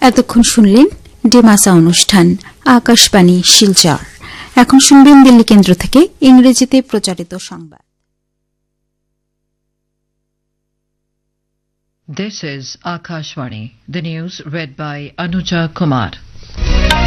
এতক্ষণ শুনলেন ডিমাসা অনুষ্ঠান আকাশবাণী শিলচর। এখন শুনবেন দিল্লি কেন্দ্র থেকে ইংরেজিতে প্রচারিত সংবাদ। This is Akashvani. The news read by Anuja Kumar.